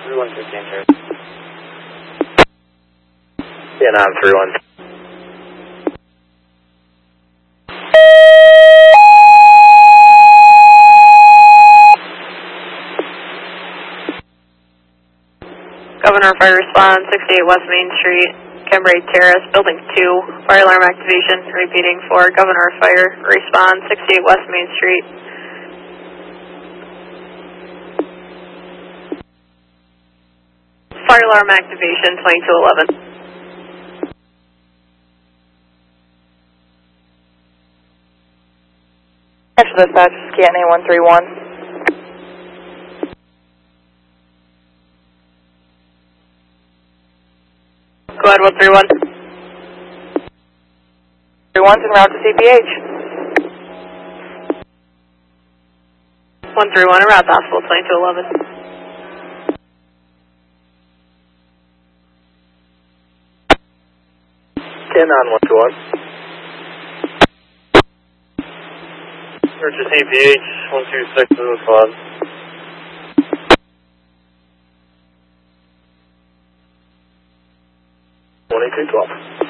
3115, sir. Vietnam 31. Governor Fire Response, 68 West Main Street, Cambrai Terrace, Building 2, fire alarm activation, repeating for Governor Fire Response, 68 West Main Street. Fire alarm activation, 2211. Actual dispatch, Scanning 131. Go ahead, 131. 31's en route to CPH. 131, en route to hospital, 2211. Vietnam 121. Purchase APH 126 to the squad. 2212.